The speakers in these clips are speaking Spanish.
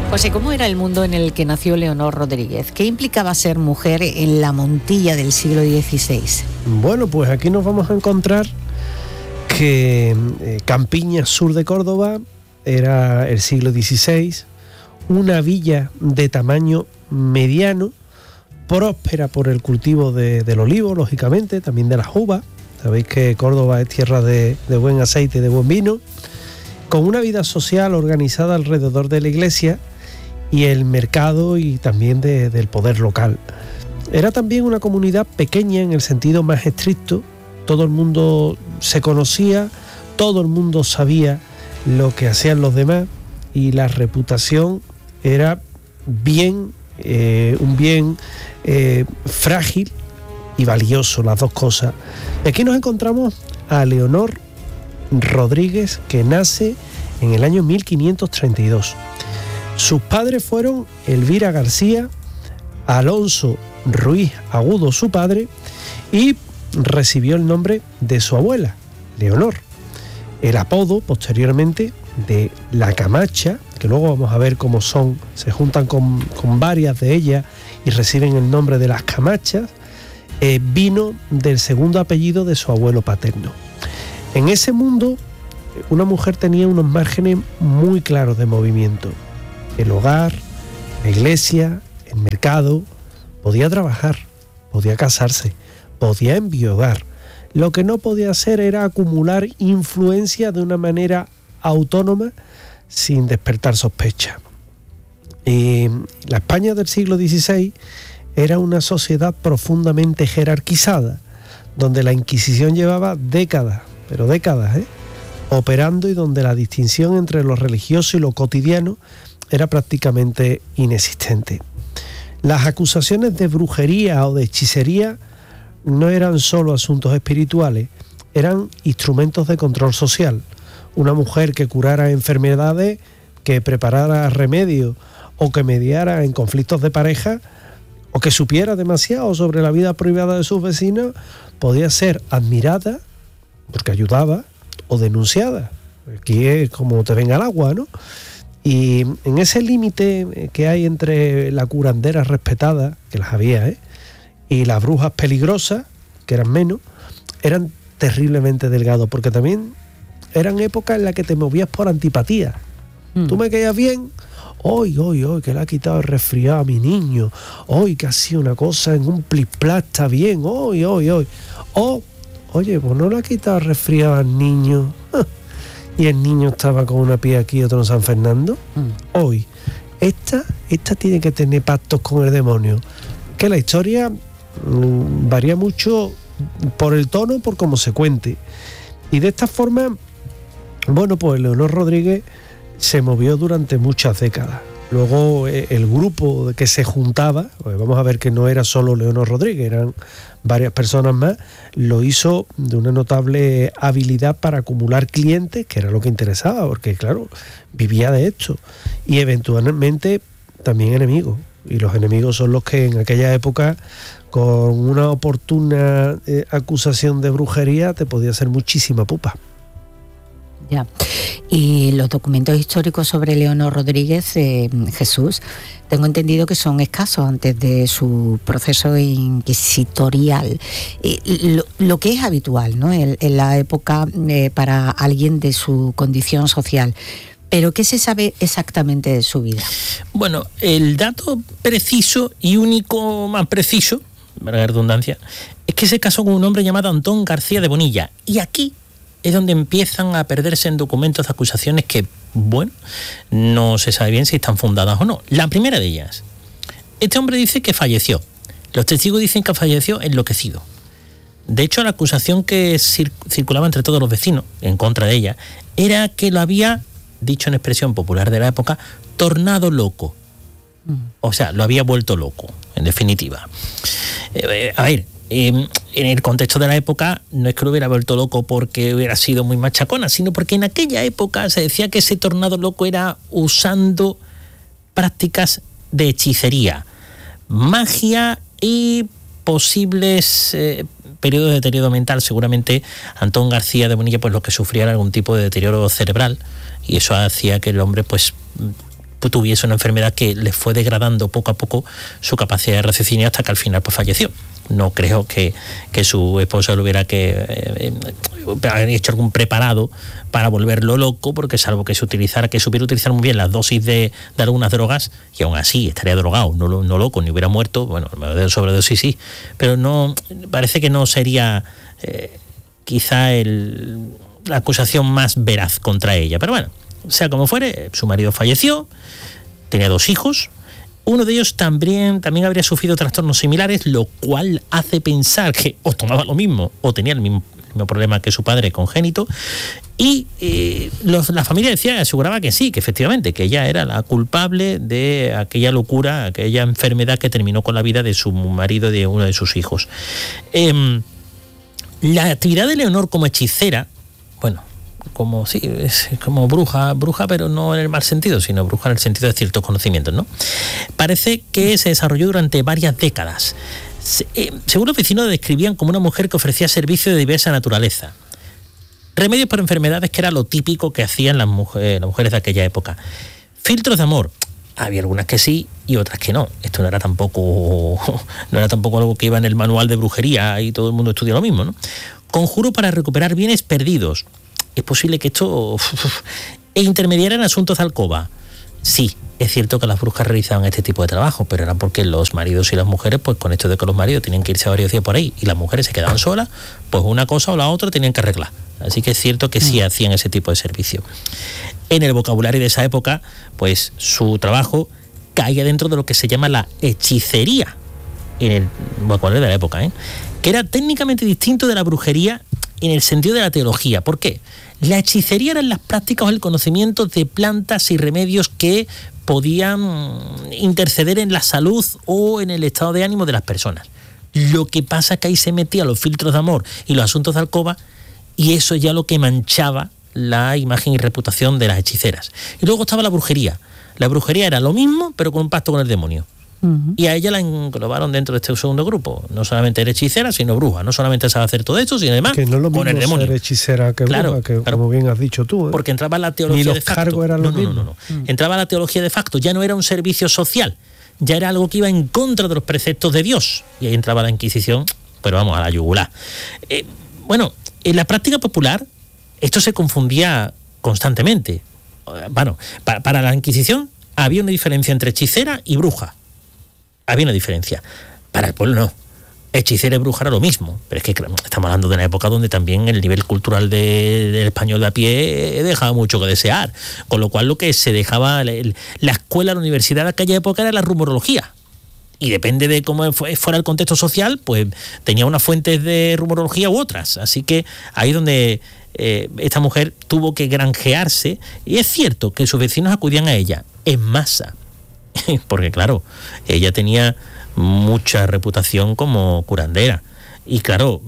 José, ¿cómo era el mundo en el que nació Leonor Rodríguez? ¿Qué implicaba ser mujer en la Montilla del siglo XVI? Bueno, pues aquí nos vamos a encontrar que Campiña, sur de Córdoba, era el siglo XVI, una villa de tamaño mediano, próspera por el cultivo del olivo, lógicamente, también de las uvas. Sabéis que Córdoba es tierra de buen aceite y de buen vino, con una vida social organizada alrededor de la iglesia y el mercado y también del poder local. Era también una comunidad pequeña en el sentido más estricto, todo el mundo se conocía, todo el mundo sabía lo que hacían los demás y la reputación era un bien frágil y valioso, las dos cosas. Y aquí nos encontramos a Leonor Rodríguez, que nace en el año 1532. Sus padres fueron Elvira García, Alonso Ruiz Agudo, su padre, y recibió el nombre de su abuela, Leonor. El apodo, posteriormente, de la Camacha, que luego vamos a ver cómo son, se juntan con varias de ellas y reciben el nombre de las Camachas, vino del segundo apellido de su abuelo paterno. En ese mundo, una mujer tenía unos márgenes muy claros de movimiento. El hogar, la iglesia, el mercado, podía trabajar, podía casarse, podía enviudar. Lo que no podía hacer era acumular influencia de una manera autónoma sin despertar sospecha. La España del siglo XVI era una sociedad profundamente jerarquizada, donde la Inquisición llevaba décadas, pero décadas, operando, y donde la distinción entre lo religioso y lo cotidiano era prácticamente inexistente. Las acusaciones de brujería o de hechicería no eran solo asuntos espirituales, eran instrumentos de control social. Una mujer que curara enfermedades, que preparara remedios o que mediara en conflictos de pareja o que supiera demasiado sobre la vida privada de sus vecinos, podía ser admirada porque ayudaba o denunciada. Aquí es como te venga el agua, ¿no? Y en ese límite que hay entre la curandera respetada, que las había, y las brujas peligrosas, que eran menos, eran terriblemente delgados, porque también eran épocas en las que te movías por antipatía. Tú me caías bien, hoy, que le ha quitado el resfriado a mi niño, hoy que ha sido una cosa en un plisplá, está bien, hoy. O, oye, pues no le ha quitado el resfriado al niño, y el niño estaba con una pie aquí y otro en San Fernando. Hoy, esta tiene que tener pactos con el demonio. Que la historia varía mucho por el tono, por cómo se cuente. Y de esta forma, bueno, pues Leonor Rodríguez se movió durante muchas décadas. Luego el grupo que se juntaba, pues vamos a ver que no era solo Leonor Rodríguez, eran varias personas más, lo hizo de una notable habilidad para acumular clientes, que era lo que interesaba, porque claro, vivía de esto, y eventualmente también enemigos. Y los enemigos son los que en aquella época, con una oportuna acusación de brujería, te podía hacer muchísima pupa. Ya. Y los documentos históricos sobre Leonor Rodríguez, Jesús, tengo entendido que son escasos antes de su proceso inquisitorial. Lo que es habitual, ¿no?, en la época para alguien de su condición social. ¿Pero qué se sabe exactamente de su vida? Bueno, el dato preciso y único más preciso, para la redundancia, es que se casó con un hombre llamado Antón García de Bonilla. Y aquí es donde empiezan a perderse en documentos acusaciones que, bueno, no se sabe bien si están fundadas o no. La primera de ellas, este hombre dice que falleció. Los testigos dicen que falleció enloquecido. De hecho, la acusación que circulaba entre todos los vecinos en contra de ella era que lo había, dicho en expresión popular de la época, tornado loco. O sea, lo había vuelto loco, en definitiva. A ver, en el contexto de la época no es que lo hubiera vuelto loco porque hubiera sido muy machacona, sino porque en aquella época se decía que ese tornado loco era usando prácticas de hechicería, magia y posibles periodos de deterioro mental. Seguramente Antón García de Bonilla, pues lo que sufría era algún tipo de deterioro cerebral, y eso hacía que el hombre pues tuviese una enfermedad que le fue degradando poco a poco su capacidad de raciocinio hasta que al final pues falleció. No creo que su esposa le hubiera hecho algún preparado para volverlo loco, porque salvo que supiera utilizar muy bien las dosis de algunas drogas, y aún así estaría drogado, no loco, ni hubiera muerto. Bueno, de sobredosis sí, pero no, parece que no sería quizá la acusación más veraz contra ella. Pero bueno, sea como fuere, su marido falleció, tenía 2 hijos. Uno de ellos también habría sufrido trastornos similares, lo cual hace pensar que o tomaba lo mismo o tenía el mismo problema que su padre congénito. Y la familia aseguraba que sí, que efectivamente, que ella era la culpable de aquella locura, aquella enfermedad que terminó con la vida de su marido y de uno de sus hijos. La actividad de Leonor como hechicera, bueno, es como bruja, pero no en el mal sentido, sino bruja en el sentido de ciertos conocimientos, ¿no? Parece que se desarrolló durante varias décadas. Según los vecinos, la describían como una mujer que ofrecía servicios de diversa naturaleza. Remedios para enfermedades, que era lo típico que hacían las mujeres de aquella época. Filtros de amor. Había algunas que sí y otras que no. Esto no era tampoco algo que iba en el manual de brujería y todo el mundo estudia lo mismo, ¿no? Conjuros para recuperar bienes perdidos. Es posible que esto intermediara en asuntos de alcoba. Sí, es cierto que las brujas realizaban este tipo de trabajo, pero era porque los maridos y las mujeres, pues con esto de que los maridos tenían que irse varios días por ahí y las mujeres se quedaban solas, pues una cosa o la otra tenían que arreglar. Así que es cierto que sí hacían ese tipo de servicio. En el vocabulario de esa época, pues su trabajo caía dentro de lo que se llama la hechicería, en el vocabulario de la época, que era técnicamente distinto de la brujería en el sentido de la teología. ¿Por qué? La hechicería eran las prácticas o el conocimiento de plantas y remedios que podían interceder en la salud o en el estado de ánimo de las personas. Lo que pasa es que ahí se metían los filtros de amor y los asuntos de alcoba, y eso ya lo que manchaba la imagen y reputación de las hechiceras. Y luego estaba la brujería. La brujería era lo mismo, pero con un pacto con el demonio. Y a ella la englobaron dentro de este segundo grupo. No solamente era hechicera, sino bruja. No solamente sabe hacer todo esto, sino además que no es lo mismo con el demonio. Ser hechicera que bruja, que claro, como bien has dicho tú. Porque entraba la teología de facto. Ni los cargos eran los mismos. No. Entraba la teología de facto. Ya no era un servicio social. Ya era algo que iba en contra de los preceptos de Dios. Y ahí entraba la Inquisición, pero vamos, a la yugular. Bueno, en la práctica popular esto se confundía constantemente. Bueno, para la Inquisición había una diferencia entre hechicera y bruja. Había una diferencia. Para el pueblo no. Hechicera y bruja era lo mismo. Pero es que estamos hablando de una época donde también el nivel cultural del español de a pie dejaba mucho que desear. Con lo cual lo que se dejaba, la escuela, la universidad de aquella época era la rumorología. Y depende de cómo fuera el contexto social, pues tenía unas fuentes de rumorología u otras. Así que ahí donde esta mujer tuvo que granjearse. Y es cierto que sus vecinos acudían a ella en masa. Porque claro, ella tenía mucha reputación como curandera. Y claro,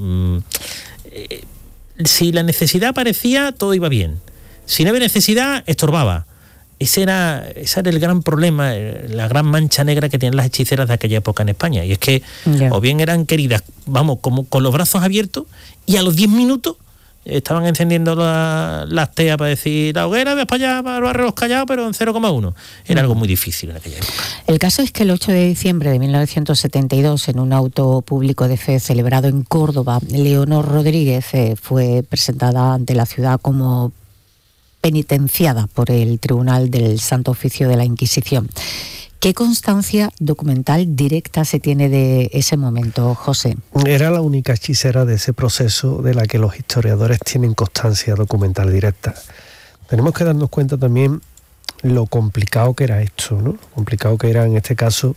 si la necesidad aparecía, todo iba bien. Si no había necesidad, estorbaba. Ese era el gran problema, la gran mancha negra que tenían las hechiceras de aquella época en España. Y es que o bien eran queridas, vamos, como con los brazos abiertos, y a los 10 minutos estaban encendiendo las teas para decir la hoguera, ves para allá, para los barrios callados, pero en 0,1. Era algo muy difícil en aquella época. El caso es que el 8 de diciembre de 1972, en un auto público de fe celebrado en Córdoba, Leonor Rodríguez fue presentada ante la ciudad como penitenciada por el Tribunal del Santo Oficio de la Inquisición. ¿Qué constancia documental directa se tiene de ese momento, José? Era la única hechicera de ese proceso de la que los historiadores tienen constancia documental directa. Tenemos que darnos cuenta también lo complicado que era esto, ¿no? Complicado que era en este caso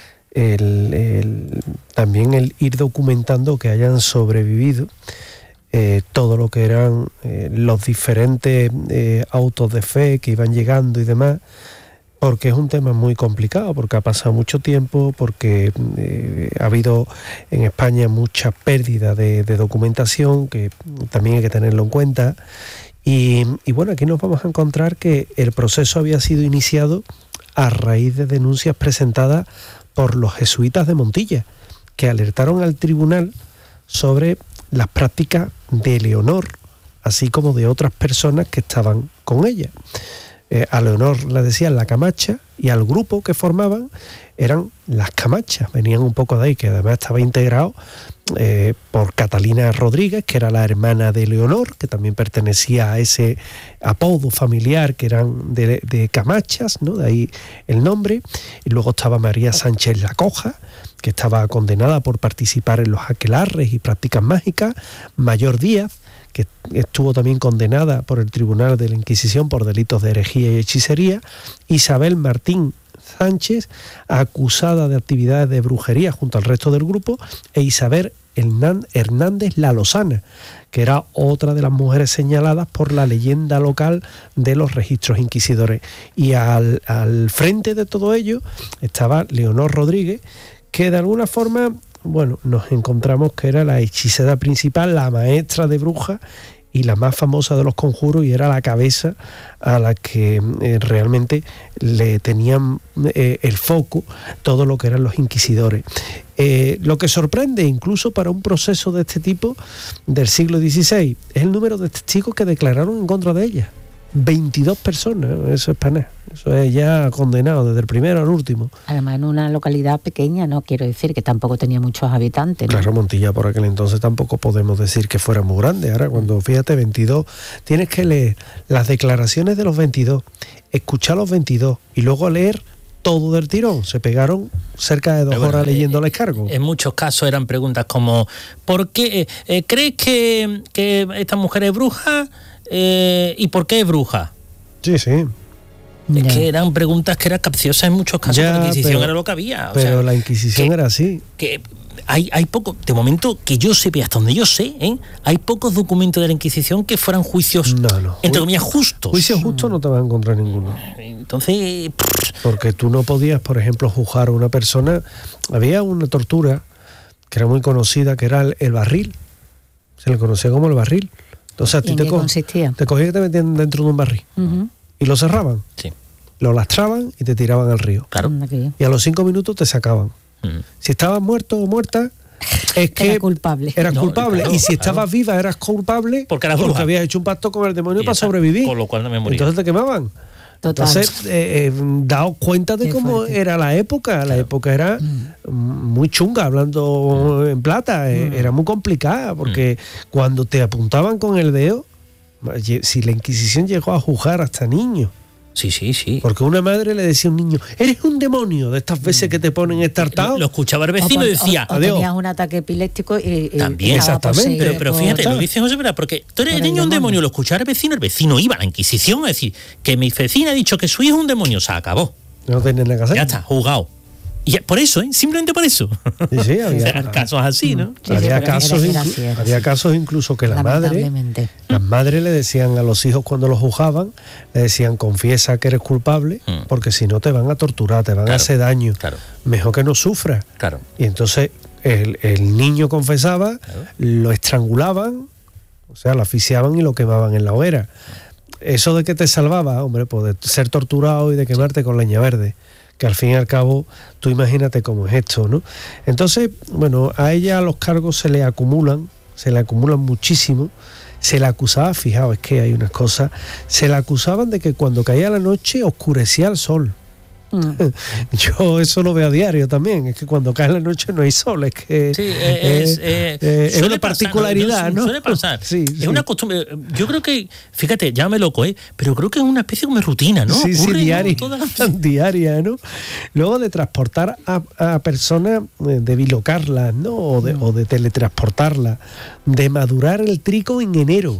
también el ir documentando que hayan sobrevivido todo lo que eran los diferentes autos de fe que iban llegando y demás, porque es un tema muy complicado, porque ha pasado mucho tiempo, porque ha habido en España mucha pérdida de documentación, que también hay que tenerlo en cuenta. Y bueno, aquí nos vamos a encontrar que el proceso había sido iniciado a raíz de denuncias presentadas por los jesuitas de Montilla, que alertaron al tribunal sobre las prácticas de Leonor, así como de otras personas que estaban con ella. A Leonor la decían la Camacha Y al grupo que formaban eran las Camachas, venían un poco de ahí, que además estaba integrado por Catalina Rodríguez, que era la hermana de Leonor, que también pertenecía a ese apodo familiar que eran de Camachas, ¿no? De ahí el nombre. Y luego estaba María Sánchez La Coja, que estaba condenada por participar en los aquelarres y prácticas mágicas. Mayor Díaz, que estuvo también condenada por el Tribunal de la Inquisición por delitos de herejía y hechicería. Isabel Martín Sánchez, acusada de actividades de brujería junto al resto del grupo, e Isabel Hernández La Lozana, que era otra de las mujeres señaladas por la leyenda local de los registros inquisidores. Y al frente de todo ello estaba Leonor Rodríguez, que de alguna forma, bueno, nos encontramos que era la hechicera principal, la maestra de brujas y la más famosa de los conjuros, y era la cabeza a la que realmente le tenían el foco todo lo que eran los inquisidores. Lo que sorprende incluso para un proceso de este tipo del siglo XVI es el número de testigos que declararon en contra de ella. 22 personas, eso es paná. Eso es ya condenado desde el primero al último. Además en una localidad pequeña, no quiero decir que tampoco tenía muchos habitantes, ¿no? Claro, Montilla por aquel entonces tampoco podemos decir que fuera muy grande. Ahora cuando, fíjate, 22, tienes que leer las declaraciones de los 22, escuchar los 22 y luego leer todo del tirón. Se pegaron cerca de 2 horas leyéndoles cargos. En muchos casos eran preguntas como ¿por qué crees que esta mujer es bruja? ¿Y por qué es bruja? Sí, sí. Es que eran preguntas que eran capciosas en muchos casos, Ya, porque la Inquisición pero- era lo que había. Pero la Inquisición era así. Que hay poco, de momento que yo sepa, hasta donde yo sé, hay pocos documentos de la Inquisición que fueran juicios, No. entre comillas, justos. Juicio justo no te vas a encontrar ninguno. Entonces, Porque tú no podías, por ejemplo, juzgar a una persona. Había una tortura que era muy conocida, que era el barril. Se le conocía como el barril. Entonces a ¿Y ti en qué consistía? te cogían y te metían dentro de un barril. Ujú. Y lo cerraban, sí, lo lastraban y te tiraban al río. claro. Anda, qué bien. Y a los 5 minutos te sacaban. Mm. Si estabas muerto o muerta, es que Era culpable. eras No, culpable. claro, y si claro. estabas viva, eras culpable Porque eras bruja. habías hecho un pacto con el demonio Y para ya está. sobrevivir. Con lo cual no me moría. Entonces te quemaban. Total. Entonces, daos cuenta de Qué cómo fuerte. era la época. La época era muy chunga, hablando en plata. Era muy complicada, porque cuando te apuntaban con el dedo, si la Inquisición llegó a juzgar hasta niños. Sí. Porque una madre le decía a un niño, eres un demonio, de estas veces que te ponen estartado. Lo escuchaba el vecino y decía, o adiós. tenías un ataque epiléptico y También, estaba exactamente. poseído pero por- fíjate, lo que dice José, ¿verdad? Porque tú eres por el niño un demonio. demonio, lo escuchaba el vecino iba a la Inquisición a decir que mi vecina ha dicho que su hijo es un demonio, se acabó. No tenías nada que hacer. Ya está, juzgado. Y por eso, simplemente por eso. Sí, había, Eran casos así, ¿no? Sí, había pero casos era así, era había así. casos incluso que las madres le decían a los hijos cuando los juzgaban, le decían, confiesa que eres culpable, porque si no te van a torturar, te van a Claro, hacer daño. claro. Mejor que no sufras. Claro. Y entonces el niño confesaba, lo estrangulaban, o sea, lo asfixiaban y lo quemaban en la hoguera. Eso de que te salvaba, hombre, pues de ser torturado y de quemarte con leña verde, que al fin y al cabo, tú imagínate cómo es esto, ¿no? Entonces, bueno, a ella los cargos se le acumulan muchísimo. Se le acusaba, fijaos, es que hay unas cosas, se le acusaban de que cuando caía la noche oscurecía el sol. Yo eso lo veo a diario también, es que cuando cae la noche no hay sol, es que Sí, es suele una pasar, particularidad, ¿no? Suele pasar. Sí, Es una costumbre. Yo creo que, fíjate, llámame loco, pero creo que es una especie como de rutina, ¿no? Sí, Ocurre, ¿no? diaria, Toda la- diaria, ¿no? Luego de transportar a personas, de bilocarlas, ¿no? O de teletransportarlas, de madurar el trigo en enero.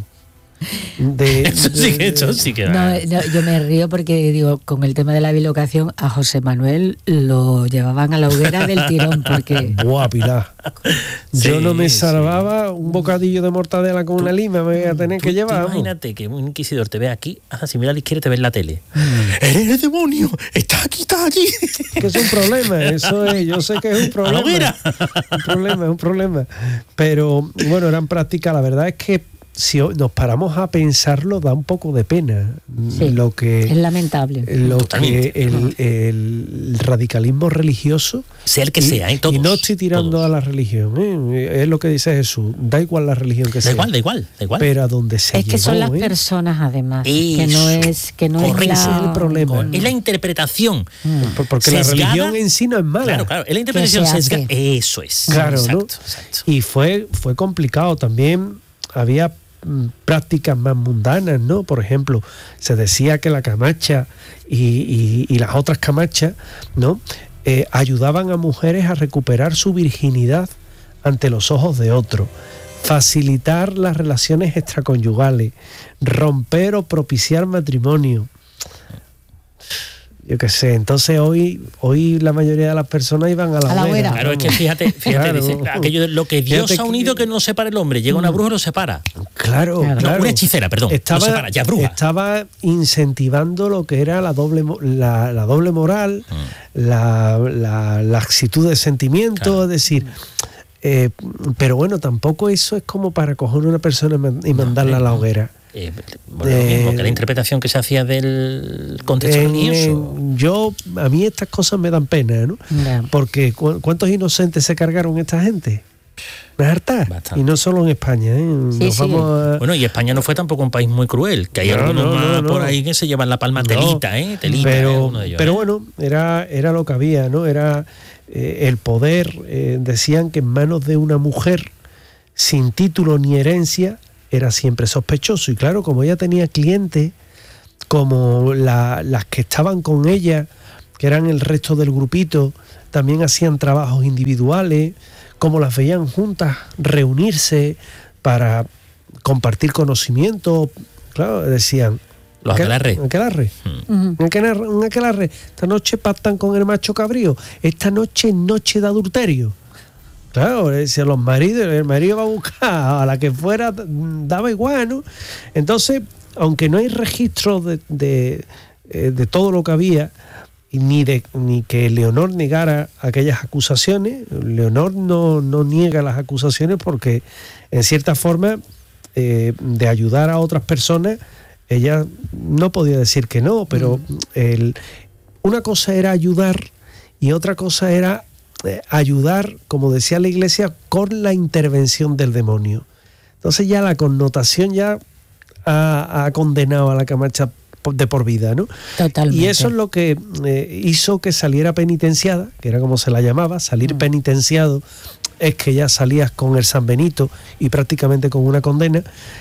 Eso sí que No, yo me río porque digo, con el tema de la bilocación, a José Manuel lo llevaban a la hoguera del tirón, porque Buah, Pilar. Yo Sí, no me sí. salvaba un bocadillo de mortadela con una lima, me voy a tener que Tú llevar. vamos. imagínate que un inquisidor te ve aquí, haz así, mira a la izquierda y te ve en la tele. ¡Eres el demonio! ¡Estás aquí, estás aquí! Que es un problema, eso es, yo sé que es un ¡A la problema. hoguera! Es un problema. Pero bueno, eran prácticas, la verdad es que si nos paramos a pensarlo, da un poco de pena. Sí, lo que es lamentable. Lo Totalmente. que el radicalismo religioso, Sea el que sea, y no estoy tirando a la religión, es lo que dice Jesús, da igual la religión que sea. Da igual. Pero a donde se Es que son las personas, además, que no es Correcto. Ese es el problema. Es la interpretación. Porque sesgada, la religión en sí no es mala. Claro, es la interpretación Que se sesgada. hace. Eso es. Claro, ¿no? Exacto. Y fue complicado. También había prácticas más mundanas, ¿no? Por ejemplo, se decía que la camacha y las otras camachas, ¿no? Ayudaban a mujeres a recuperar su virginidad ante los ojos de otro, facilitar las relaciones extraconyugales, romper o propiciar matrimonio. Yo qué sé, entonces hoy la mayoría de las personas iban a la hoguera. Claro, es que fíjate, Claro. dice, aquello de lo que Dios Fíjate ha unido que no separa el hombre. Llega una bruja y lo separa. Claro. No, una hechicera, perdón. Lo separa, ya bruja. Estaba incentivando lo que era la doble moral, la laxitud de sentimiento, Claro. es decir... pero bueno, tampoco eso es como para coger a una persona y mandarla a la hoguera. Lo mismo que la interpretación que se hacía del contexto religioso. A mí estas cosas me dan pena, ¿no? Ya. Porque ¿cuántos inocentes se cargaron esta gente? Una harta. Bastante. Y no solo en España, ¿eh? Bueno, y España no fue tampoco un país muy cruel, que hay algunos por ahí que se llevan la palma telita, Telita, uno de ellos, pero bueno, era lo que había, ¿no? Era el poder, decían que en manos de una mujer sin título ni herencia era siempre sospechoso. Y claro, como ella tenía clientes, como las que estaban con ella, que eran el resto del grupito, también hacían trabajos individuales, como las veían juntas reunirse para compartir conocimiento, claro, decían... Los aquelarres. Un aquelarre. Esta noche pactan con el macho cabrío. Esta noche es noche de adulterio. Claro, decían los maridos, el marido va a buscar a la que fuera, daba igual, ¿no? Entonces, aunque no hay registro de todo lo que había, ni que Leonor negara aquellas acusaciones, Leonor no niega las acusaciones porque, en cierta forma, de ayudar a otras personas, ella no podía decir que no, pero una cosa era ayudar y otra cosa era ayudar, como decía la Iglesia, con la intervención del demonio. Entonces ya la connotación ya ha condenado a la Camacha de por vida, ¿no? Totalmente. Y eso es lo que hizo que saliera penitenciada, que era como se la llamaba, salir penitenciado, es que ya salías con el San Benito y prácticamente con una condena.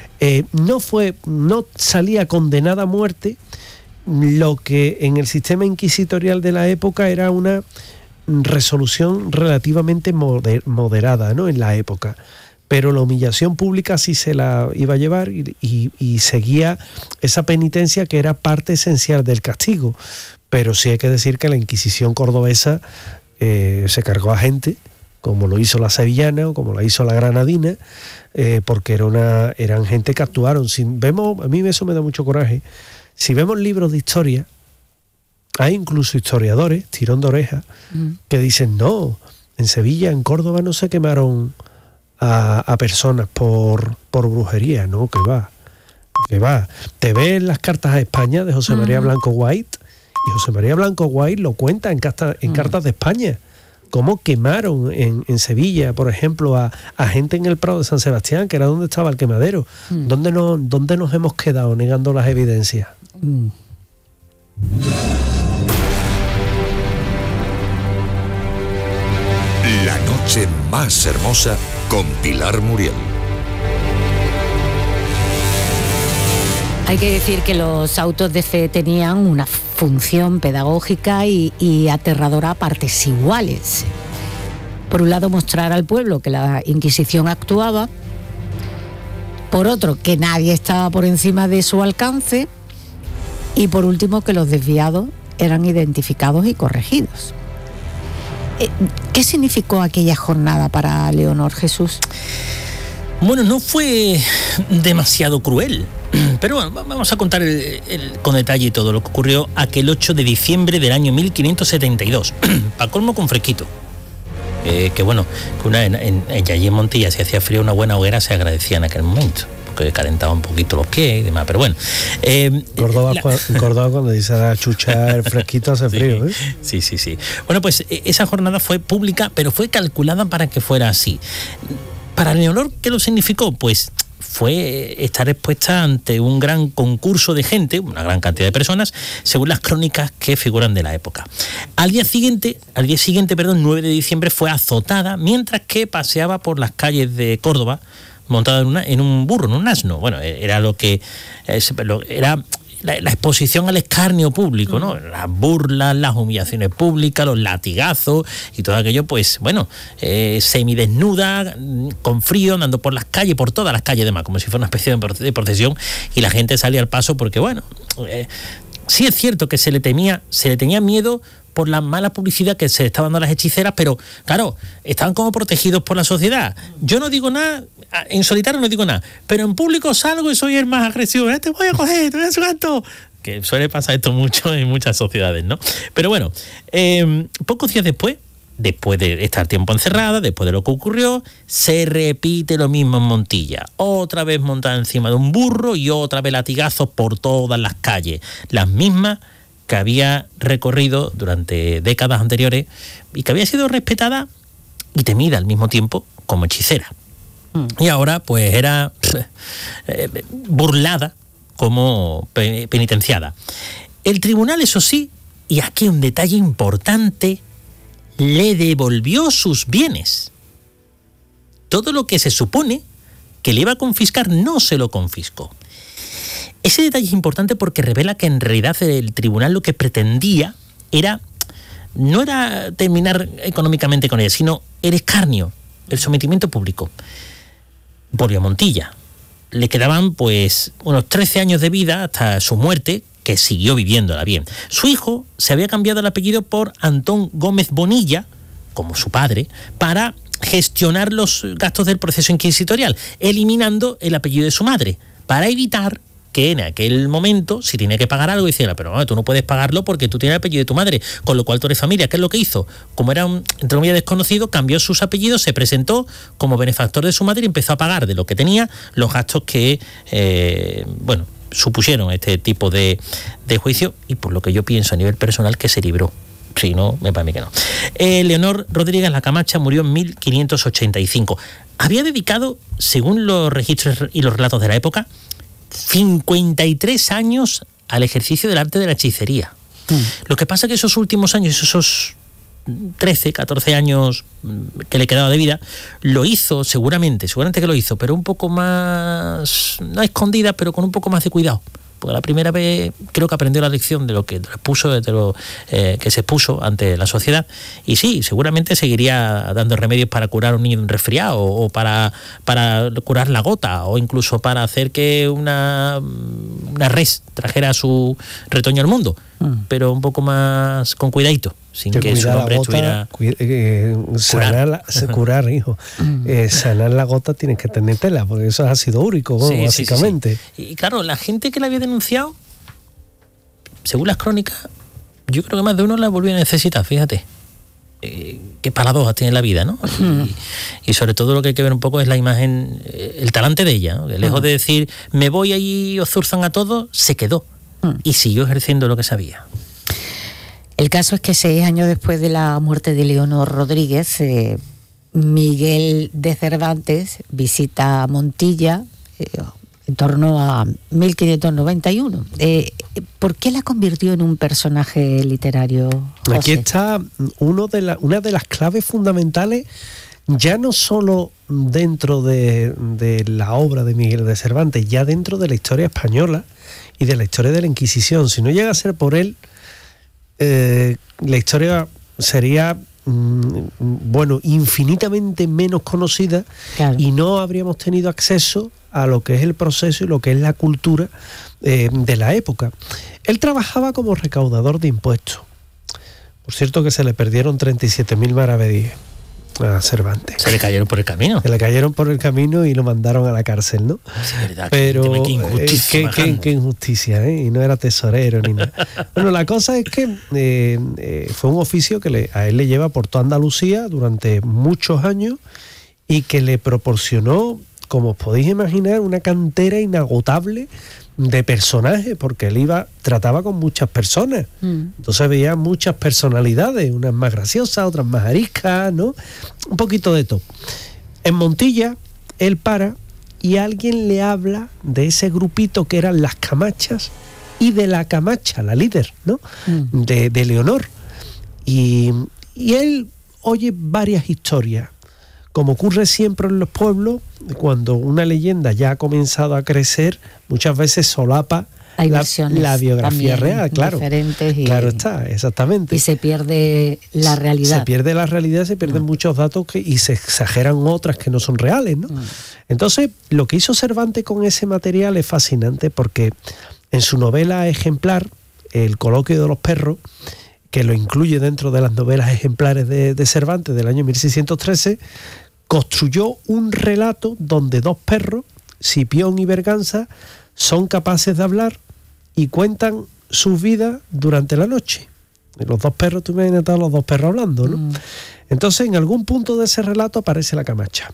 No salía condenada a muerte, lo que en el sistema inquisitorial de la época era una resolución relativamente moderada, ¿no? En la época. Pero la humillación pública sí se la iba a llevar y seguía esa penitencia que era parte esencial del castigo. Pero sí hay que decir que la Inquisición cordobesa se cargó a gente, como lo hizo la sevillana o como lo hizo la granadina, porque eran gente que actuaron. A mí eso me da mucho coraje. Si vemos libros de historia, hay incluso historiadores, tirón de oreja, que dicen, no, en Sevilla, en Córdoba no se quemaron a personas por brujería, no, que va. Te ves las cartas a España de José María Blanco White, y José María Blanco White lo cuenta en cartas de España, cómo quemaron en Sevilla, por ejemplo, a gente en el Prado de San Sebastián, que era donde estaba el quemadero. ¿Dónde nos hemos quedado negando las evidencias? La noche más hermosa con Pilar Muriel. Hay que decir que los autos de fe tenían una función pedagógica y aterradora a partes iguales. Por un lado, mostrar al pueblo que la Inquisición actuaba. Por otro, que nadie estaba por encima de su alcance. Y por último, que los desviados eran identificados y corregidos. ¿Qué significó aquella jornada para Leonor, Jesús? Bueno, no fue demasiado cruel, pero bueno, vamos a contar con detalle todo lo que ocurrió aquel 8 de diciembre del año 1572, para colmo con fresquito. Que bueno, que allí en Montilla, si hacía frío, una buena hoguera se agradecía en aquel momento. que calentaba un poquito los pies y demás, pero bueno. Córdoba cuando dice a chucha el fresquito hace frío, ¿eh? Sí. Bueno, pues esa jornada fue pública, pero fue calculada para que fuera así. Para Leonor, ¿qué lo significó? Pues fue estar expuesta ante un gran concurso de gente, una gran cantidad de personas, según las crónicas que figuran de la época. Al día siguiente, 9 de diciembre, fue azotada mientras que paseaba por las calles de Córdoba montada en un burro, en un asno. Bueno, era lo que era la exposición al escarnio público, ¿no? Las burlas, las humillaciones públicas, los latigazos y todo aquello, pues bueno, semidesnuda, con frío, andando por las calles, por todas las calles, demás, como si fuera una especie de procesión, y la gente salía al paso porque, bueno, sí es cierto que se le tenía miedo por la mala publicidad que se estaban dando a las hechiceras, pero claro, estaban como protegidos por la sociedad. Yo no digo nada, en solitario no digo nada, pero en público salgo y soy el más agresivo. Te voy a coger, te voy a hacer gato. Que suele pasar esto mucho en muchas sociedades, ¿no? Pero bueno, pocos días después de estar tiempo encerrada, después de lo que ocurrió, se repite lo mismo en Montilla. Otra vez montada encima de un burro y otra vez latigazos por todas las calles. Las mismas que había recorrido durante décadas anteriores y que había sido respetada y temida al mismo tiempo como hechicera. Y ahora pues era burlada como penitenciada. El tribunal, eso sí, y aquí un detalle importante, le devolvió sus bienes. Todo lo que se supone que le iba a confiscar no se lo confiscó. Ese detalle es importante porque revela que en realidad el tribunal lo que pretendía no era terminar económicamente con ella, sino el escarnio, el sometimiento público. Volvió a Montilla. Le quedaban pues unos 13 años de vida hasta su muerte, que siguió viviéndola bien. Su hijo se había cambiado el apellido por Antón Gómez Bonilla, como su padre, para gestionar los gastos del proceso inquisitorial, eliminando el apellido de su madre, para evitar que en aquel momento, si tenía que pagar algo, decía, pero no, tú no puedes pagarlo porque tú tienes el apellido de tu madre, con lo cual tú eres familia. ¿Qué es lo que hizo? Como era un, entre comillas, desconocido, cambió sus apellidos, se presentó como benefactor de su madre y empezó a pagar de lo que tenía los gastos que, supusieron este tipo de juicio, y por lo que yo pienso a nivel personal que se libró. Si no, me parece que no. Leonor Rodríguez La Camacha murió en 1585. Había dedicado, según los registros y los relatos de la época, 53 años al ejercicio del arte de la hechicería. Lo que pasa es que esos últimos años, esos 13, 14 años que le quedaba de vida, lo hizo seguramente que lo hizo, pero un poco más, no escondida, pero con un poco más de cuidado. Porque la primera vez creo que aprendió la lección de lo que que se expuso ante la sociedad, y sí, seguramente seguiría dando remedios para curar a un niño de un resfriado, o para curar la gota, o incluso para hacer que una res trajera su retoño al mundo, pero un poco más con cuidadito, sin que su nombre estuviera... Curar, hijo. Sanar la gota tienes que tener tela, porque eso es ácido úrico, básicamente. Sí. Y claro, la gente que la había denunciado, según las crónicas, yo creo que más de uno la volvió a necesitar, fíjate. Qué paradojas tiene la vida, ¿no? Y sobre todo lo que hay que ver un poco es la imagen, el talante de ella, ¿no? Que lejos de decir, me voy ahí y os zurzan a todos, se quedó y siguió ejerciendo lo que sabía. El caso es que 6 años después de la muerte de Leonor Rodríguez, Miguel de Cervantes visita Montilla en torno a 1591. ¿Por qué la convirtió en un personaje literario, José? Aquí está una de las claves fundamentales, ya no solo dentro de la obra de Miguel de Cervantes, ya dentro de la historia española y de la historia de la Inquisición. Si no llega a ser por él, la historia sería infinitamente menos conocida, claro, y no habríamos tenido acceso a lo que es el proceso y lo que es la cultura de la época. Él trabajaba como recaudador de impuestos. Por cierto que se le perdieron 37.000 maravedíes a Cervantes. Se le cayeron por el camino. Se le cayeron por el camino y lo mandaron a la cárcel, ¿no? Sí, verdad. Pero qué injusticia, ¿eh? Y no era tesorero ni nada. Bueno, la cosa es que fue un oficio que a él le lleva por toda Andalucía durante muchos años y que le proporcionó como os podéis imaginar, una cantera inagotable de personajes, porque él trataba con muchas personas. Entonces veía muchas personalidades, unas más graciosas, otras más ariscas, ¿no? Un poquito de todo. En Montilla, él para y alguien le habla de ese grupito que eran las Camachas y de la Camacha, la líder, ¿no? De Leonor. Y él oye varias historias. Como ocurre siempre en los pueblos, cuando una leyenda ya ha comenzado a crecer, muchas veces solapa la biografía real, claro. Claro está, exactamente. Y se pierde la realidad. Se pierde la realidad, se pierden muchos datos y se exageran otras que no son reales, ¿no? Entonces, lo que hizo Cervantes con ese material es fascinante, porque en su novela ejemplar, El coloquio de los perros, que lo incluye dentro de las novelas ejemplares de Cervantes del año 1613, construyó un relato donde dos perros, Cipión y Berganza, son capaces de hablar y cuentan sus vidas durante la noche. Los dos perros, tú imaginas a los dos perros hablando, ¿no? Entonces, en algún punto de ese relato aparece la Camacha.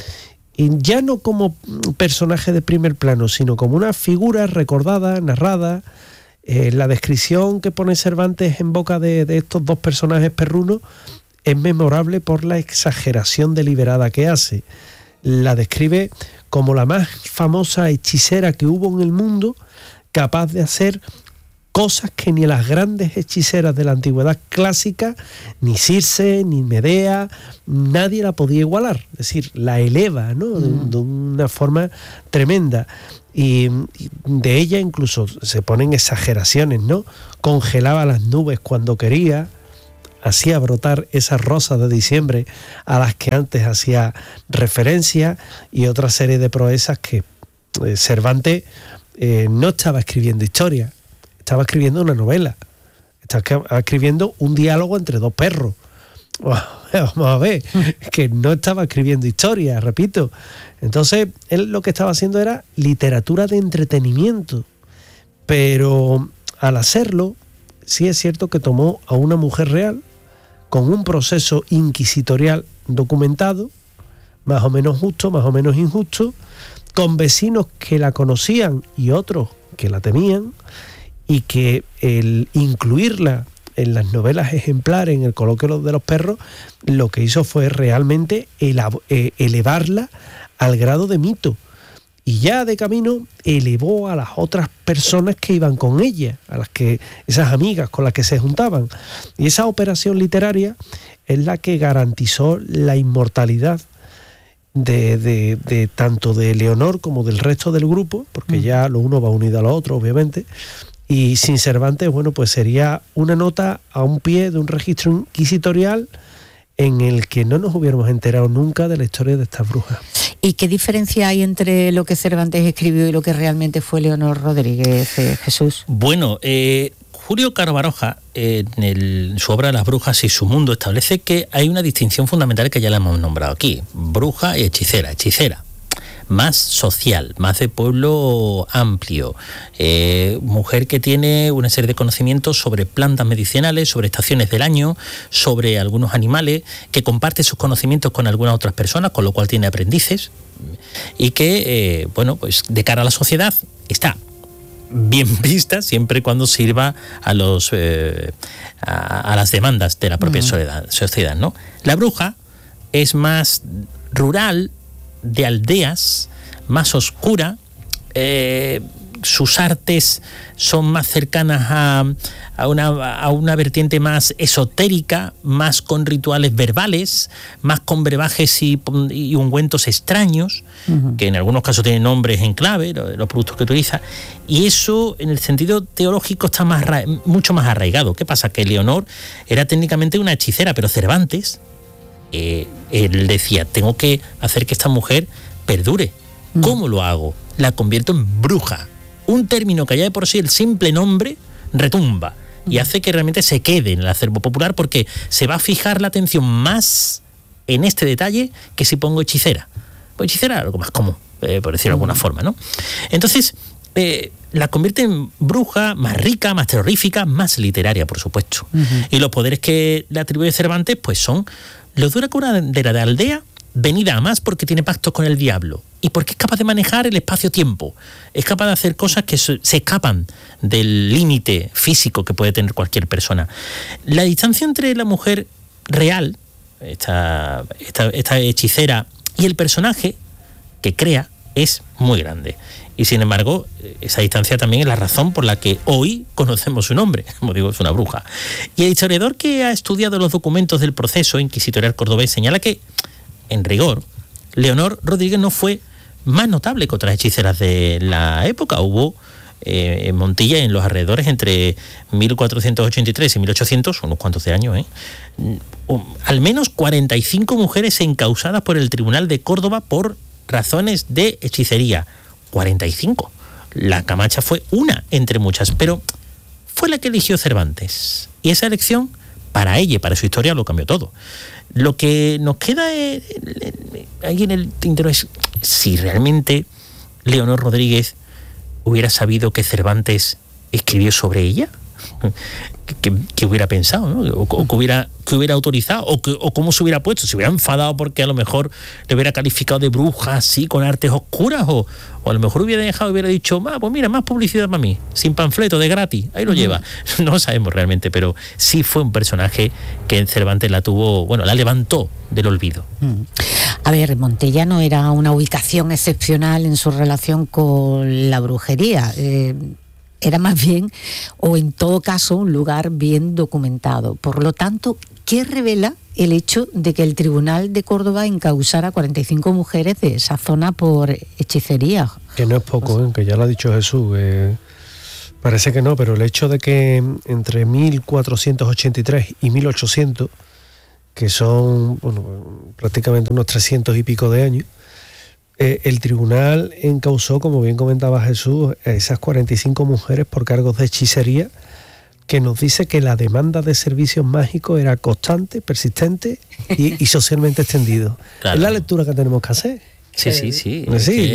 Y ya no como personaje de primer plano, sino como una figura recordada, narrada. La descripción que pone Cervantes en boca de estos dos personajes perrunos es memorable por la exageración deliberada que hace. La describe como la más famosa hechicera que hubo en el mundo, capaz de hacer cosas que ni las grandes hechiceras de la antigüedad clásica, ni Circe, ni Medea, nadie la podía igualar. Es decir, la eleva, ¿no? De una forma tremenda. Y de ella incluso se ponen exageraciones, ¿no? Congelaba las nubes cuando quería, hacía brotar esas rosas de diciembre a las que antes hacía referencia, y otra serie de proezas que Cervantes no estaba escribiendo historia, estaba escribiendo una novela, estaba escribiendo un diálogo entre dos perros. Vamos a ver, que no estaba escribiendo historia, repito. Entonces, él lo que estaba haciendo era literatura de entretenimiento, pero al hacerlo, sí es cierto que tomó a una mujer real, con un proceso inquisitorial documentado, más o menos justo, más o menos injusto, con vecinos que la conocían y otros que la temían, y que el incluirla en las novelas ejemplares, en el coloquio de los perros, lo que hizo fue realmente elevarla al grado de mito. Y ya de camino elevó a las otras personas que iban con ella, esas amigas con las que se juntaban. Y esa operación literaria es la que garantizó la inmortalidad de tanto de Leonor como del resto del grupo, porque ya lo uno va unido a lo otro, obviamente. Y sin Cervantes, bueno, pues sería una nota a un pie de un registro inquisitorial en el que no nos hubiéramos enterado nunca de la historia de estas brujas. ¿Y qué diferencia hay entre lo que Cervantes escribió y lo que realmente fue Leonor Rodríguez, Jesús? Bueno, Julio Caro Baroja, en su obra Las brujas y su mundo, establece que hay una distinción fundamental que ya la hemos nombrado aquí: bruja y hechicera. Hechicera más social, más de pueblo amplio, mujer que tiene una serie de conocimientos sobre plantas medicinales, sobre estaciones del año, sobre algunos animales, que comparte sus conocimientos con algunas otras personas, con lo cual tiene aprendices, y que, bueno, pues de cara a la sociedad está bien vista siempre y cuando sirva a las demandas de la propia sociedad, ¿no? La bruja es más rural, de aldeas, más oscura, sus artes son más cercanas a una vertiente más esotérica, más con rituales verbales, más con brebajes y ungüentos extraños, que en algunos casos tienen nombres en clave, los productos que utiliza, y eso en el sentido teológico está mucho más arraigado. ¿Qué pasa? Que Leonor era técnicamente una hechicera, pero Cervantes, él decía, tengo que hacer que esta mujer perdure. ¿Cómo lo hago? La convierto en bruja. Un término que ya de por sí el simple nombre retumba y hace que realmente se quede en el acervo popular, porque se va a fijar la atención más en este detalle que si pongo hechicera. Pues hechicera es algo más común, por decirlo de alguna forma, ¿no? Entonces, la convierte en bruja, más rica, más terrorífica, más literaria, por supuesto. Y los poderes que le atribuye Cervantes, pues son los de una curadera de aldea venida a más porque tiene pactos con el diablo y porque es capaz de manejar el espacio-tiempo, es capaz de hacer cosas que se escapan del límite físico que puede tener cualquier persona. La distancia entre la mujer real, esta hechicera, y el personaje que crea es muy grande. Y sin embargo, esa distancia también es la razón por la que hoy conocemos su nombre. Como digo, es una bruja. Y el historiador que ha estudiado los documentos del proceso inquisitorial cordobés señala que, en rigor, Leonor Rodríguez no fue más notable que otras hechiceras de la época. Hubo en Montilla, en los alrededores, entre 1483 y 1800, unos cuantos de años, al menos 45 mujeres encausadas por el Tribunal de Córdoba por razones de hechicería. 45. La Camacha fue una entre muchas, pero fue la que eligió Cervantes. Y esa elección, para ella y para su historia, lo cambió todo. Lo que nos queda ahí en el tintero es si realmente Leonor Rodríguez hubiera sabido que Cervantes escribió sobre ella. Que hubiera pensado, ¿no? O que hubiera autorizado, o cómo se hubiera puesto, se hubiera enfadado porque a lo mejor le hubiera calificado de bruja así, con artes oscuras, o a lo mejor hubiera dejado y hubiera dicho, pues mira, más publicidad para mí, sin panfleto, de gratis, ahí lo lleva. No lo sabemos realmente, pero sí fue un personaje que Cervantes la levantó del olvido. A ver, Montilla no era una ubicación excepcional en su relación con la brujería. Era más bien, o en todo caso, un lugar bien documentado. Por lo tanto, ¿qué revela el hecho de que el Tribunal de Córdoba encausara a 45 mujeres de esa zona por hechicería? Que no es poco, que ya lo ha dicho Jesús. Parece que no, pero el hecho de que entre 1483 y 1800, que son prácticamente unos 300 y pico de años, el tribunal encausó, como bien comentaba Jesús, a esas 45 mujeres por cargos de hechicería, que nos dice que la demanda de servicios mágicos era constante, persistente y socialmente extendido. Claro. Es la lectura que tenemos que hacer. Sí.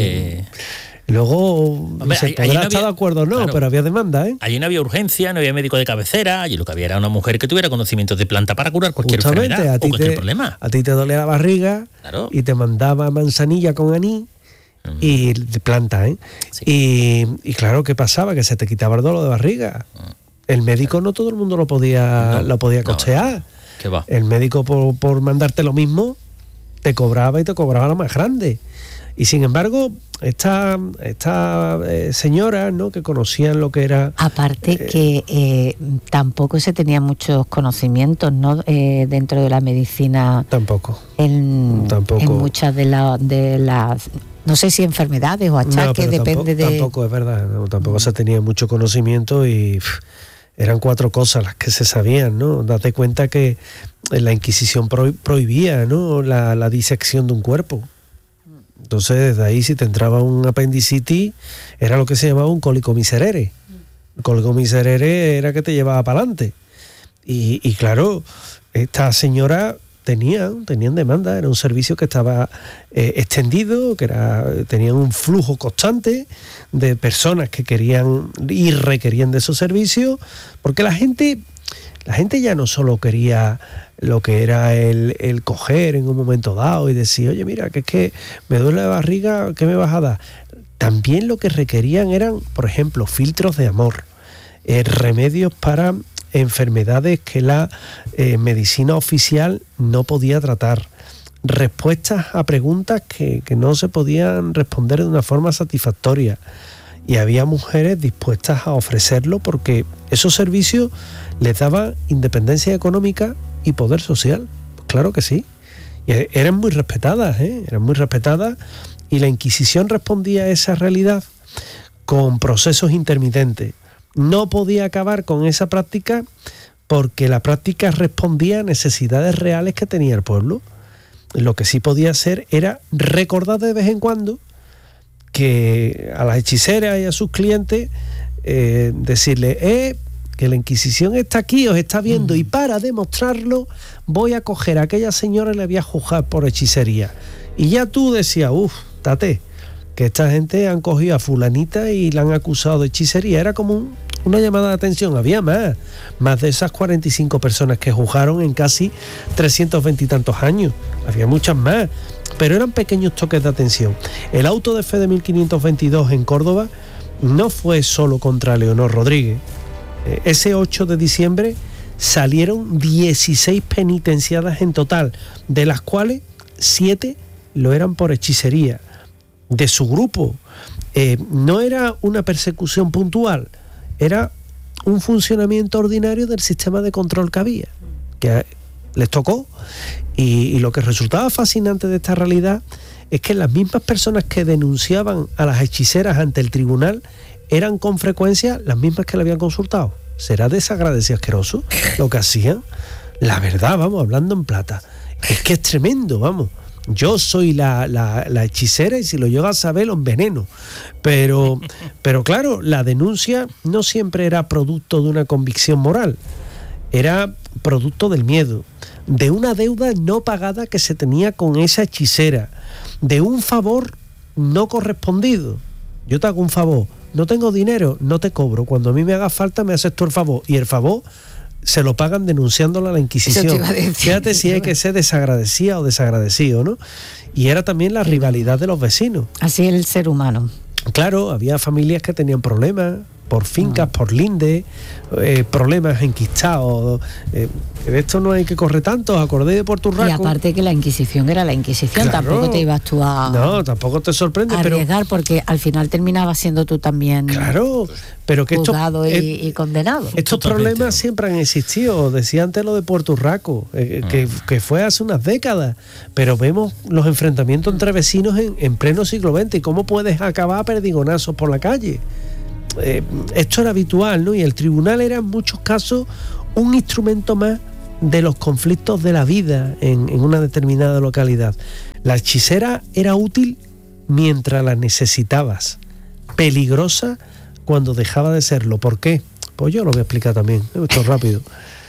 Luego se podrá estar de acuerdo o no, claro, pero había demanda, Allí no había urgencia, no había médico de cabecera, allí lo que había era una mujer que tuviera conocimientos de planta para curar cualquier enfermedad o cualquier problema. A ti te dolía la barriga, claro, y te mandaba manzanilla con anís y de planta, Sí. Y claro, ¿qué pasaba? Que se te quitaba el dolor de barriga. El médico no todo el mundo lo podía costear. ¿Qué va? El médico por mandarte lo mismo te cobraba, y te cobraba la más grande. Y sin embargo, esta señora, ¿no?, que conocían lo que era... Aparte que tampoco se tenían muchos conocimientos, ¿no?, dentro de la medicina. Tampoco. En muchas de las... No sé si enfermedades o achaques, depende de... Tampoco, es verdad, tampoco se tenía mucho conocimiento y eran 4 cosas las que se sabían, ¿no? Date cuenta que la Inquisición prohibía, ¿no?, la disección de un cuerpo. Entonces, desde ahí, si te entraba un apendicitis, era lo que se llamaba un cólico miserere. El cólico miserere era que te llevaba para adelante. Y claro, esta señora tenían demanda, era un servicio que estaba extendido, tenían un flujo constante de personas que querían y requerían de esos servicios, porque la gente ya no solo quería lo que era el coger en un momento dado y decir, oye, mira, que es que me duele la barriga, ¿qué me vas a dar? También lo que requerían eran, por ejemplo, filtros de amor, remedios para enfermedades que la medicina oficial no podía tratar, respuestas a preguntas que no se podían responder de una forma satisfactoria. Y había mujeres dispuestas a ofrecerlo porque esos servicios les daban independencia económica y poder social. Pues claro que sí. Y eran muy respetadas, y la Inquisición respondía a esa realidad con procesos intermitentes. No podía acabar con esa práctica porque la práctica respondía a necesidades reales que tenía el pueblo. Lo que sí podía hacer era recordar de vez en cuando que a las hechiceras y a sus clientes decirle que la Inquisición está aquí, os está viendo, y para demostrarlo voy a coger a aquella señora y le voy a juzgar por hechicería. Y ya tú decías, tate, que esta gente han cogido a fulanita y la han acusado de hechicería. Era como una llamada de atención. Había más de esas 45 personas que juzgaron en casi 320 y tantos años. Había muchas más, pero eran pequeños toques de atención. El auto de fe de 1522 en Córdoba no fue solo contra Leonor Rodríguez. Ese 8 de diciembre salieron 16 penitenciadas en total, de las cuales 7 lo eran por hechicería de su grupo. No era una persecución puntual, era un funcionamiento ordinario del sistema de control que había, que les tocó. Y lo que resultaba fascinante de esta realidad es que las mismas personas que denunciaban a las hechiceras ante el tribunal eran con frecuencia las mismas que le habían consultado. ¿Será desagradecido y asqueroso lo que hacían? La verdad, vamos, hablando en plata, es que es tremendo, vamos. Yo soy la hechicera y si lo llego a saber lo enveneno. Pero claro, la denuncia no siempre era producto de una convicción moral. Era producto del miedo, de una deuda no pagada que se tenía con esa hechicera, de un favor no correspondido. Yo te hago un favor, no tengo dinero, no te cobro. Cuando a mí me haga falta me haces tú el favor. Y el favor se lo pagan denunciándolo a la Inquisición. Fíjate si hay que ser desagradecida o desagradecido, ¿no? Y era también la rivalidad de los vecinos. Así es el ser humano. Claro, había familias que tenían problemas por fincas, por lindes, problemas enquistados. De esto no hay que correr tanto, os acordéis de Puerto Rico. Y aparte que la Inquisición era la Inquisición, claro, tampoco te ibas tú a... No, tampoco te sorprende. Arriesgar, porque al final terminabas siendo tú también... Claro, pero que juzgado y condenado. Estos problemas siempre han existido. Decía antes lo de Puerto Rico, que fue hace unas décadas, pero vemos los enfrentamientos entre vecinos en pleno siglo XX y cómo puedes acabar a perdigonazos por la calle. Esto era habitual, ¿no? Y el tribunal era en muchos casos un instrumento más de los conflictos de la vida en una determinada localidad. La hechicera era útil mientras la necesitabas, peligrosa cuando dejaba de serlo. ¿Por qué? Pues yo lo voy a explicar también, esto es rápido.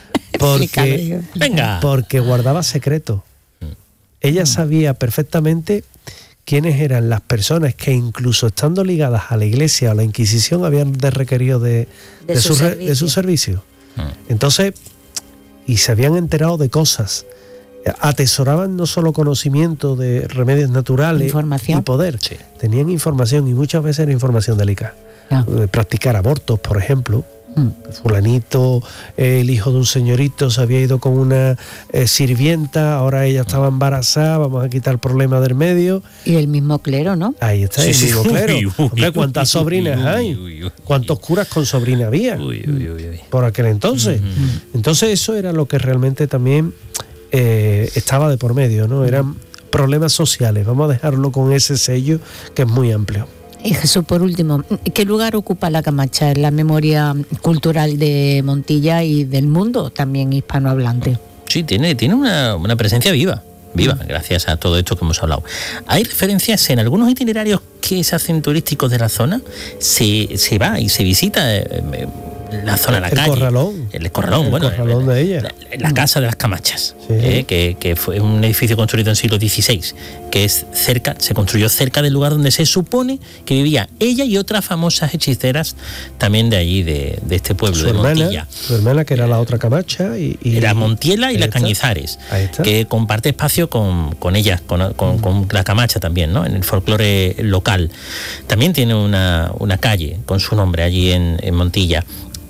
Porque guardaba secretos. Ella sabía perfectamente quiénes eran las personas que incluso estando ligadas a la Iglesia o a la Inquisición habían requerido de su servicio. Entonces, y se habían enterado de cosas, atesoraban no solo conocimiento de remedios naturales, información y poder, sí. Tenían información y muchas veces era información delicada. Practicar abortos, por ejemplo. Fulanito, el hijo de un señorito, se había ido con una sirvienta, ahora ella estaba embarazada, vamos a quitar el problema del medio. Y el mismo clero, ¿no? Ahí está, el mismo clero. Hombre, ¿cuántas sobrinas hay? ¿Cuántos curas con sobrina había? Por aquel entonces. Entonces eso era lo que realmente también estaba de por medio, ¿no? Eran problemas sociales, vamos a dejarlo con ese sello que es muy amplio. Y Jesús, por último, ¿qué lugar ocupa la Camacha en la memoria cultural de Montilla y del mundo también hispanohablante? Sí, tiene una presencia viva, gracias a todo esto que hemos hablado. Hay referencias en algunos itinerarios que se hacen turísticos de la zona, se va y se visita la zona de la calle. El corralón de ella. La casa de las Camachas, sí. Que fue un edificio construido en el siglo XVI, que se construyó cerca del lugar donde se supone que vivía ella y otras famosas hechiceras también de allí, de este pueblo, de Montilla. Su hermana, que era la otra Camacha. Era Montiela y la Cañizares, que comparte espacio con ellas, con la Camacha también, ¿no? En el folclore local. También tiene una calle con su nombre allí en Montilla.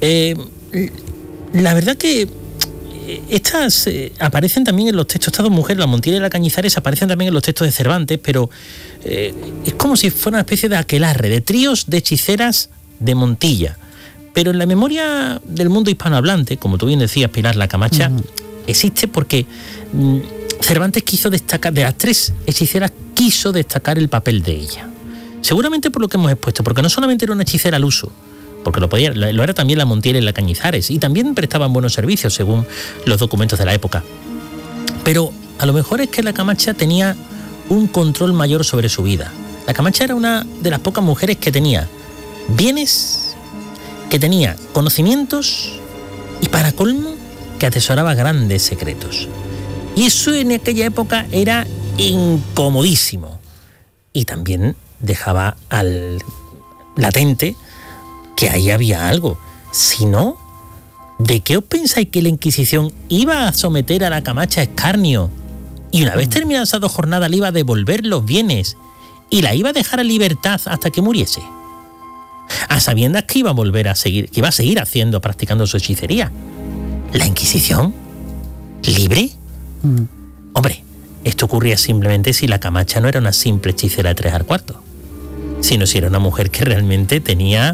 La verdad que estas aparecen también en los textos, estas dos mujeres, la Montiela y la Cañizares, aparecen también en los textos de Cervantes, pero es como si fuera una especie de aquelarre, de tríos de hechiceras de Montilla. Pero en la memoria del mundo hispanohablante, como tú bien decías, Pilar, la Camacha existe porque Cervantes quiso destacar, de las tres hechiceras, quiso destacar el papel de ella. Seguramente por lo que hemos expuesto, porque no solamente era una hechicera al uso, porque lo era también la Montiela y la Cañizares, y también prestaban buenos servicios según los documentos de la época. Pero a lo mejor es que la Camacha tenía un control mayor sobre su vida. La Camacha era una de las pocas mujeres que tenía bienes, que tenía conocimientos y, para colmo, que atesoraba grandes secretos. Y eso en aquella época era incomodísimo. Y también dejaba al latente que ahí había algo. Si no, ¿de qué os pensáis que la Inquisición iba a someter a la Camacha a escarnio? Y una vez terminadas esas 2 jornadas le iba a devolver los bienes y la iba a dejar a libertad hasta que muriese. A sabiendas que iba a volver a seguir, que iba a seguir practicando su hechicería. ¿La Inquisición? ¿Libre? Hombre, esto ocurría simplemente si la Camacha no era una simple hechicera de 3 al cuarto, sino si era una mujer que realmente tenía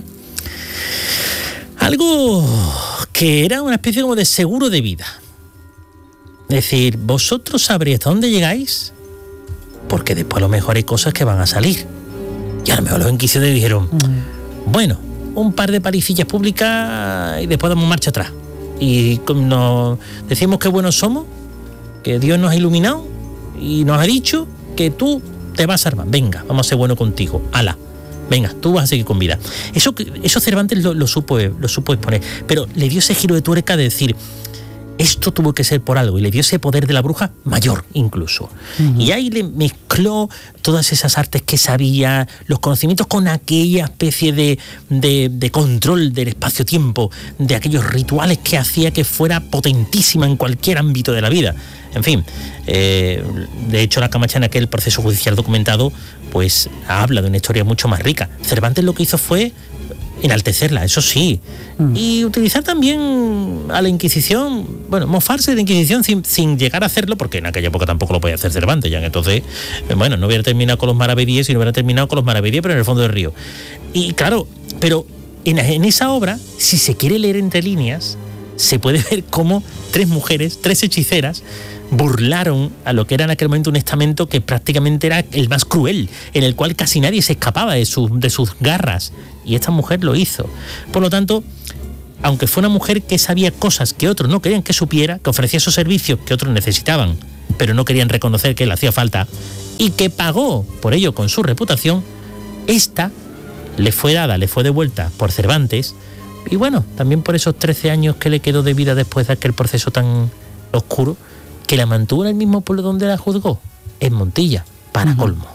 algo que era una especie como de seguro de vida. Es decir, vosotros sabréis hasta dónde llegáis, porque después a lo mejor hay cosas que van a salir. Y a lo mejor los inquisidores dijeron, bueno, un par de palicillas públicas y después damos marcha atrás. Y nos decimos qué buenos somos, que Dios nos ha iluminado y nos ha dicho que tú te vas a salvar. Venga, vamos a ser buenos contigo. ¡Hala! Venga, tú vas a seguir con vida. Eso Cervantes lo supo exponer, pero le dio ese giro de tuerca de decir, esto tuvo que ser por algo, y le dio ese poder de la bruja mayor incluso. Y ahí le mezcló todas esas artes que sabía, los conocimientos con aquella especie de control del espacio-tiempo, de aquellos rituales que hacía que fuera potentísima en cualquier ámbito de la vida. En fin, de hecho la Camacha en aquel proceso judicial documentado pues habla de una historia mucho más rica. Cervantes lo que hizo fue enaltecerla, eso sí, y utilizar también a la Inquisición, bueno, mofarse de la Inquisición sin llegar a hacerlo, porque en aquella época tampoco lo podía hacer Cervantes, ya que entonces, bueno, no hubiera terminado con los maravedíes, sino hubiera terminado con los maravedíes, pero en el fondo del río. Y claro, pero en esa obra, si se quiere leer entre líneas, se puede ver cómo 3 mujeres, 3 hechiceras, burlaron a lo que era en aquel momento un estamento que prácticamente era el más cruel, en el cual casi nadie se escapaba de sus garras, y esta mujer lo hizo. Por lo tanto, aunque fue una mujer que sabía cosas que otros no querían que supiera, que ofrecía esos servicios que otros necesitaban, pero no querían reconocer que le hacía falta, y que pagó por ello con su reputación, esta le fue devuelta por Cervantes, y bueno, también por esos 13 años que le quedó de vida después de aquel proceso tan oscuro, que la mantuvo en el mismo pueblo donde la juzgó, en Montilla, para colmo.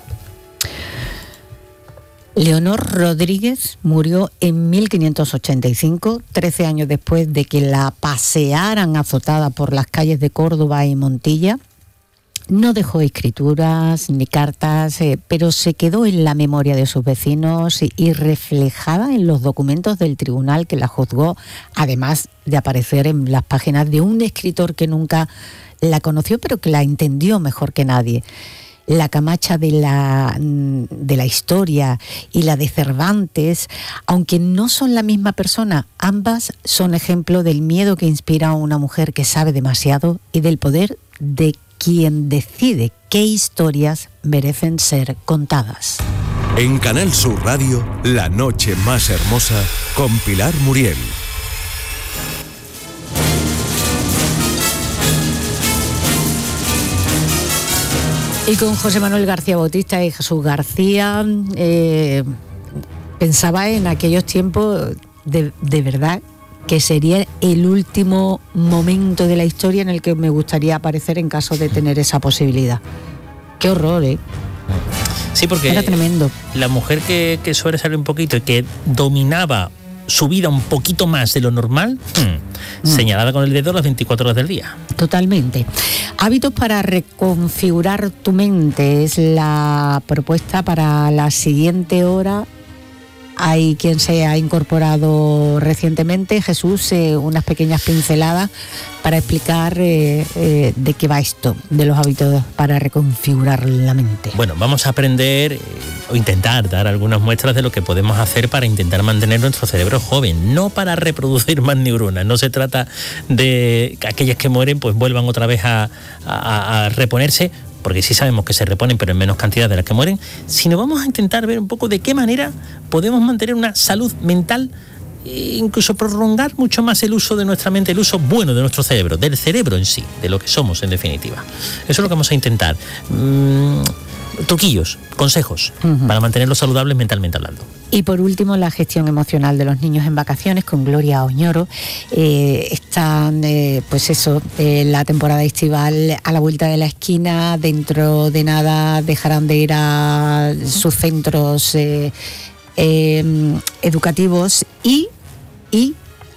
Leonor Rodríguez murió en 1585, 13 años después de que la pasearan azotada por las calles de Córdoba y Montilla. No dejó escrituras ni cartas, pero se quedó en la memoria de sus vecinos y reflejada en los documentos del tribunal que la juzgó, además de aparecer en las páginas de un escritor que nunca la conoció, pero que la entendió mejor que nadie. La Camacha de la historia y la de Cervantes, aunque no son la misma persona, ambas son ejemplo del miedo que inspira a una mujer que sabe demasiado y del poder de quien decide qué historias merecen ser contadas. En Canal Sur Radio, La Noche Más Hermosa, con Pilar Muriel. Y con José Manuel García Bautista y Jesús García, pensaba en aquellos tiempos de verdad que sería el último momento de la historia en el que me gustaría aparecer en caso de tener esa posibilidad. Qué horror, ¿eh? Sí, porque era tremendo. La mujer que sobresale un poquito y que dominaba su vida un poquito más de lo normal, señalada con el dedo las 24 horas del día. Totalmente. Hábitos para reconfigurar tu mente es la propuesta para la siguiente hora. Hay quien se ha incorporado recientemente, Jesús, unas pequeñas pinceladas para explicar de qué va esto, de los hábitos para reconfigurar la mente. Bueno, vamos a aprender o intentar dar algunas muestras de lo que podemos hacer para intentar mantener nuestro cerebro joven, no para reproducir más neuronas. No se trata de que aquellas que mueren pues vuelvan otra vez a reponerse, porque sí sabemos que se reponen, pero en menos cantidad de las que mueren, sino vamos a intentar ver un poco de qué manera podemos mantener una salud mental e incluso prolongar mucho más el uso de nuestra mente, el uso bueno de nuestro cerebro, del cerebro en sí, de lo que somos en definitiva. Eso es lo que vamos a intentar. Truquillos, consejos para mantenerlos saludables mentalmente hablando. Y por último, la gestión emocional de los niños en vacaciones con Gloria Oñoro. Están, la temporada estival a la vuelta de la esquina. Dentro de nada dejarán de ir a sus centros educativos y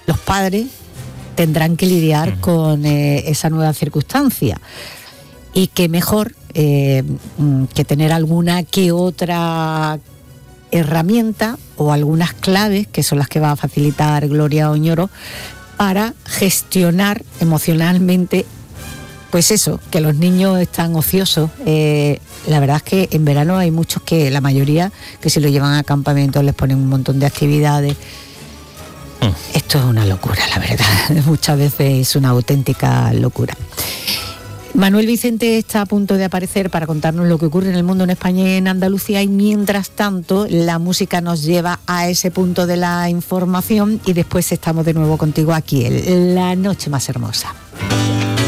los padres tendrán que lidiar con esa nueva circunstancia. Y qué mejor que tener alguna que otra herramienta o algunas claves, que son las que va a facilitar Gloria Oñoro, para gestionar emocionalmente, pues eso, que los niños están ociosos. La verdad es que en verano hay muchos que, la mayoría, que si lo llevan a campamentos les ponen un montón de actividades. Esto es una locura, la verdad. Muchas veces es una auténtica locura. Manuel Vicente está a punto de aparecer para contarnos lo que ocurre en el mundo, en España y en Andalucía, y mientras tanto la música nos lleva a ese punto de la información y después estamos de nuevo contigo aquí en La Noche Más Hermosa.